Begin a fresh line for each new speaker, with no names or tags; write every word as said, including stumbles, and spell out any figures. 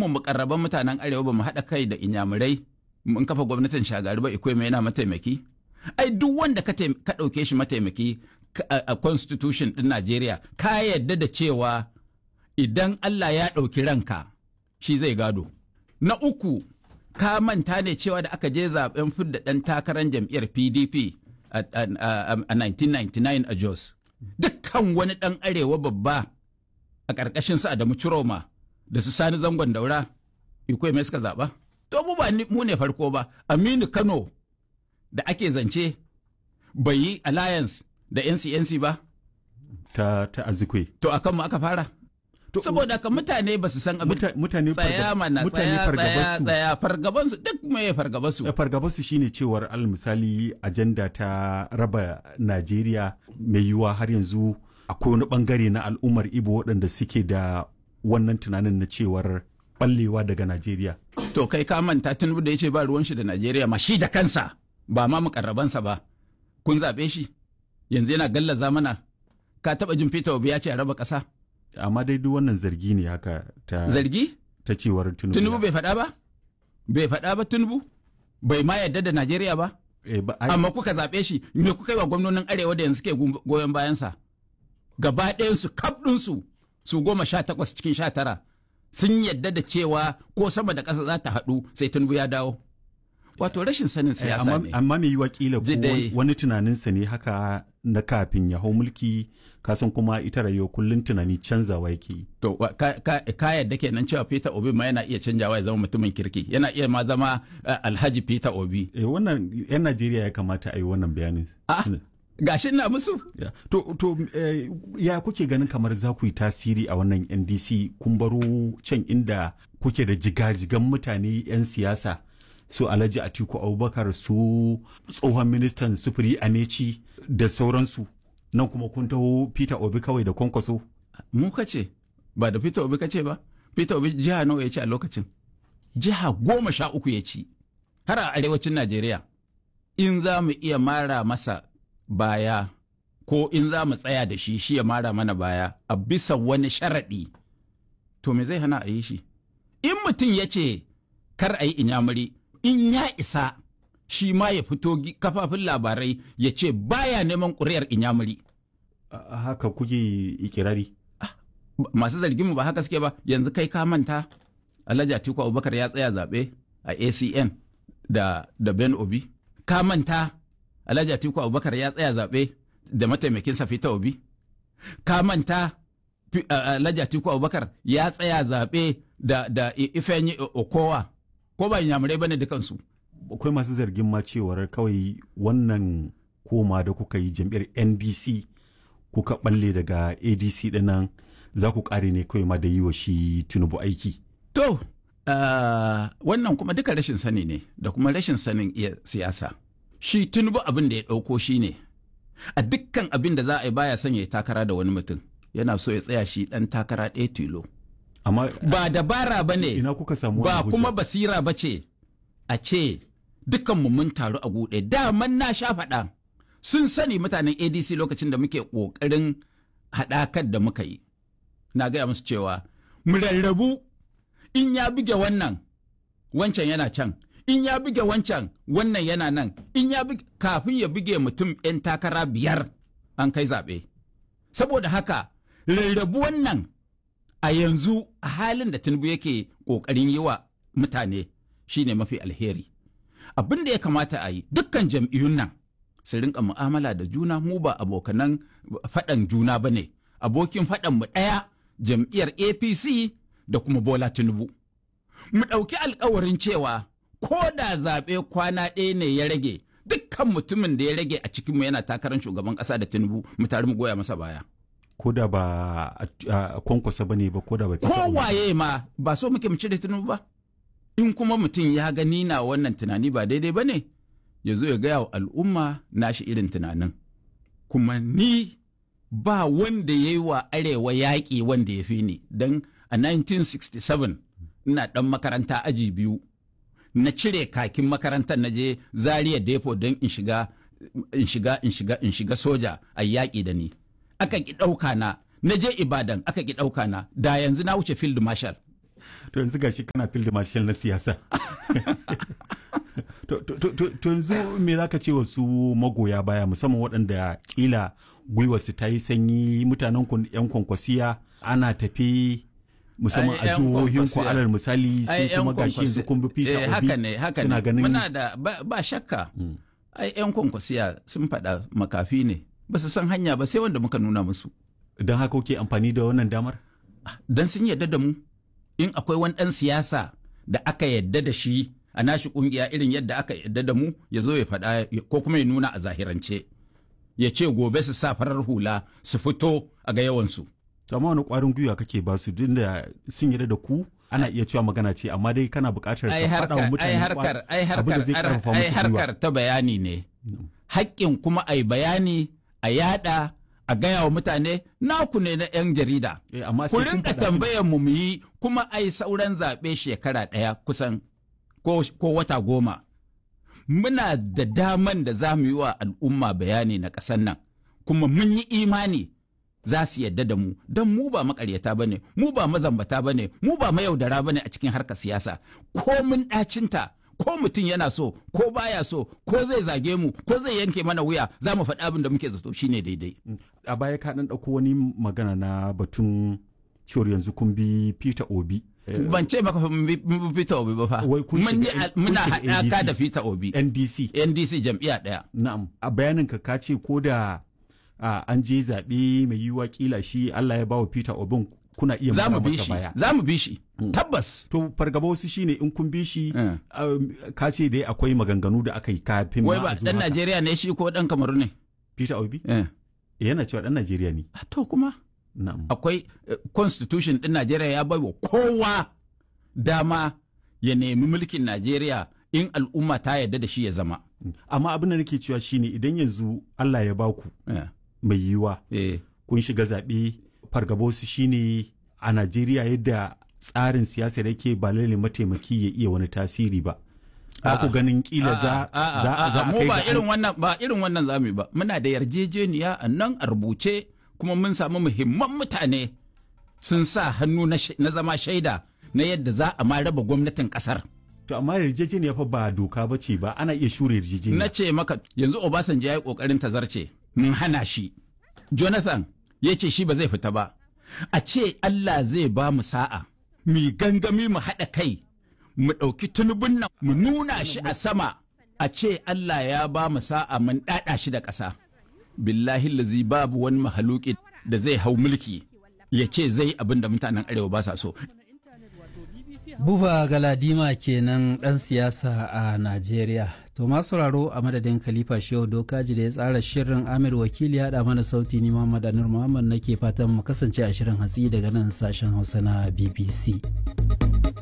mu mukarraban mutanen arewa ba mu haɗa kai da inyamurai mun kafa gwamnatin Shagari ba ikwai mai yana mataimaki ai duk wanda ka ɗauke shi mataimaki a constitution ɗin Najeriya ka yarda da cewa idan Allah ya ɗauki ranka shi zai gado. Na uku ka manta ne cewa da aka je zaben fidda ɗan takarar jam'iyyar P D P a nineteen ninety-nine a Jos. Dukkan wani ɗan arewa babba a ƙarƙashin su Adamu Ciroma da su Sani Zangon Daura ikwai mai suka zaɓa. To mu ba mu ne farko ba, Aminu Kano da ake zance bai yi alliance da N C N C ba.
Ta, ta Azikwe.
To a kanmu aka fara. Saboda ka mutane ba su san abin
mutane
tsaya mana tsaya tsaya tsaya fargabansu duk mai fargabansu.
Fargabansu shine cewar al misali ajanda ta raba Najeriya mai yiwuwa har yanzu akwai wani bangare na al'ummar Ibo waɗanda suke da wannan tunanin na cewar ballewa daga Najeriya.
To kai ka manta Tinubu da ya ce ba ruwan shi da Najeriya ma shi da kansa ba ma mukarrabansa ba. Kun zaɓe shi yanzu yana gallaza mana ka taɓa jin Peter Obi ya ce a raba ƙasa.
Amma dai duk wannan zargi ne haka ta
zargi
ta cewar Tinubu.
Tinubu bai faɗa ba? Bai faɗa ba Tinubu? Bai ma yarda da Najeriya ba?
E, ba ai...
Amma kuka zaɓe shi me kuka yi wa gwamnonin arewa da yanzu ke goyon bayansa? Gaba ɗayansu kaf ɗinsu su goma sha takwas cikin sha tara sun yarda da cewa ko sama da ƙasa za ta haɗu sai Tinubu ya dawo. Wato rashin sanin siyasa ne.
Amma mai yiwa kila ko wani tunaninsa ne haka na kafin ya hau mulki kasan kuma ita rayuwa kullum tunani canzawa yake.
To ka, ka, ka yadda kenan cewa Peter Obi ma yana iya canjawa ya zama mutumin kirki yana iya ma zama uh, Alhaji Peter Obi.
Eh, wannan 'yan Najeriya ya kamata a yi wannan bayanin.
Ah, gashi na musu.
Yeah. To, to eh, ya kuke ganin kamar za ku yi tasiri a wannan N D C kun baro can inda kuke da jigajigan mutane 'yan siyasa. Su Alhaji Atiku Abubakar su tsohon ministan sufuri Amechi da sauransu nan kuma kun taho Peter Obi kawai da kwankwaso.
Mu kace ba da Peter Obi kace ba Peter Obi jiha nawa ya ci a lokacin jiha goma sha uku ya ci har a arewacin Najeriya. In za mu iya mara masa baya ko in za mu tsaya da shi shi ya mara mana baya a bisa wani sharaɗi to me zai hana a yi shi? In mutum ya ce kar a yi inyamuri in ya isa shi ma ya fito kafafin labarai ya ce baya neman ƙuri'ar inyamuri.
Haka kuke ikirari?
Masu zargin mu ba haka suke ba. Yanzu kai ka manta Alhaji Atiku Abubakar ya tsaya zaɓe a A C N da, da Ben Obi. Ka manta Alhaji Atiku Abubakar ya tsaya zaɓe da mataimakin Peter Obi. Ka manta Alhaji Atiku Abubakar ya tsaya zaɓe da, da Ifeanyi Okowa. Ko ba inyamurai bane dukansu.
Akwai masu zargin ma cewar kawai wannan koma da kuka yi jam'iyyar N D C kuka balle daga A D C dinnan za ku kare ne kawai ma da yi wa shi Tinubu aiki.
To, uh, wannan kuma duka rashin sani ne da kuma rashin sanin iya siyasa. Shi Tinubu abin da ya ɗauko shi ne, a dukkan abin da za a yi baya son ya yi takara da wani mutum, yana so ya tsaya shi ɗan takara ɗaya tilo.
Amma
ba dabara ba ne,
ina kuka samu
ba kuma basira ba ce a ce dukkanmu mun taru a guɗe. Daman na sha faɗa sun sani mutanen A D C lokacin da muke ƙoƙarin haɗakar da muka yi. Na gaya musu cewa mu rarrabu in ya buge wannan wancan yana can, in ya buge wancan wannan yana nan, in ya buge kafin ya buge mutum 'yan takara biyar an kai zaɓe. Saboda haka rarrabu wannan a yanzu a halin da Tinubu yake ƙoƙarin yi wa mutane shi ne mafi alheri. Abin da ya kamata a yi dukkan jam'iyyun nan su rinka mu'amala da juna mu ba abokanan faɗan juna ba ne. Abokin faɗan mu ɗaya jam'iyyar A P C da kuma Bola Tinubu. Mu ɗauki alkawarin cewa ko da zaɓe kwana ɗaya ne ya rage dukkan mutumin da ya rage a cikinmu yana takarar shugaban ƙasa da Tinubu mu tare mu goya masa baya.
Ko da ba a kwankwasa ba ne ba ko da ba.
Kowaye ma ba so muke mu cire Tinubu ba. In kuma mutum ya gani na wannan tunani ba daidai ba ne ya zo ya gaya wa al'umma nashi irin tunanin. Kuma ni ba wanda ya yi wa arewa yaƙi wanda ya fi ni don a nineteen sixty-seven ina ɗan makaranta aji biyu na cire kakin makarantar na je Zaria Depo don in shiga in shiga in shiga in shiga soja a yaƙi da ni. Aka ki ɗauka na na je Ibadan aka ki ɗauka na da yanzu na wuce field marshal.
to yanzu gashi kana field marshal na siyasa. To yanzu me za ka ce wasu magoya baya musamman waɗanda kila gwiwarsu ta yi sanyi mutanen ku yan kwankwasiya ana tafi musamman a jihohin ku alal misali sai kuma gashi yanzu kun bi Peter Obi
haka ne haka
suna
ne
ganin
muna da ba, ba shakka ai yan kwankwasiya sun faɗa makafi ne ba su san hanya ba sai wanda muka nuna musu.
Don haka kuke amfani da wannan damar?
Don sun yadda da mu in akwai wani ɗan siyasa da aka yadda da shi a nashi ƙungiya irin yadda aka yadda da mu ya zo ya faɗa ko kuma ya nuna a zahirance ya ce gobe su sa farar hula su fito a ga yawansu.
Amma wani ƙwarin gwiwa kake ba su duk da sun yarda da ku ana iya cewa magana ce amma dai kana buƙatar ka faɗa wa mutane
ai harkar ai harkar ai harkar ta bayani ne haƙƙin kuma ai bayani a yada a gaya wa mutane naku ne na 'yan jarida. Ku rinka tambayar mu yi kuma ai sauran zaɓe shekara ɗaya kusan ko, ko wata goma. Muna da daman da za mu yi wa al'umma bayani na ƙasar nan kuma mun yi imani za su yadda da mu don mu ba makaryata ba ne, mu ba mazambata ba ne, mu ba mayaudara ba ne a cikin harkar siyasa. Ko mun ɗacinta ko mutum yana so ko baya so ko zai zage mu ko zai yanke mana wuya za mu faɗi abin da muke zato shine daidai.
A baya ka ɗan ɗauko wani magana na batun cewar yanzu kun bi Peter Obi.
Ban ce maka mun bi Peter Obi ba fa. Muna haɗaka da Peter Obi.
N D C.
N D C jam'iyya ɗaya.
Na'am. A bayanin ka ka ce ko da an je zaɓe mai yiwuwa kila shi Allah ya bawa Peter Obi kuna iya mara masa baya.
Za mu bi shi. Tabbas.
To fargaba wasu shine in kun bi shi ka ce dai akwai maganganu da aka yi kafin ma a zuwa.
Wai ba dan Najeriya ne shi ko dan Kamaru ne?
Peter Obi? Yana cewa dan Najeriya ne.
To kuma akwai constitution din Najeriya ya bai wa kowa dama ya nemi mulkin Najeriya in al'umma ta yarda da shi ya zama.
Amma abin da nake cewa shine idan yanzu Allah ya baku mai yiwa kun shiga zaɓe fargaba wasu shine a Najeriya yadda tsarin siyasa da yake ba lalle mataimaki ya iya wani tasiri ba. Ba ku ganin kila za a kai
ba irin wannan ba irin wannan zamu ba. Muna da yarjejeniya a nan a rubuce kuma mun samu muhimman mutane sun sa hannu na zama shaida na yadda za a ma raba gwamnatin kasar.
To amma yarjejeniya fa ba doka ba ce ba ana iya shure yarjejeniya.
Na ce maka yanzu Obasanjo ya yi kokarin tazarce mun hana shi. Jonathan ya ce shi ba zai fita ba. A ce Allah zai ba mu sa'a. Mu gangami mu haɗa kai mu ɗauki tunubun nan mu nuna shi a sama a ce Allah ya ba mu sa'a mun ɗaɗa shi da ƙasa. Billahi lazi babu wani mahaluki da zai hau mulki ya ce zai abin da mutanen arewa ba sa so.
Buba Galadima kenan ɗan siyasa a Najeriya. To masu sauraro a madadin Khalifa Shehu Dokaji da ya tsara shirin Amir Wakili ya haɗa mana sauti ni Muhammad Anur Muhammad nake fatan mu kasance a shirin hatsi daga nan sashen Hausa na B B C.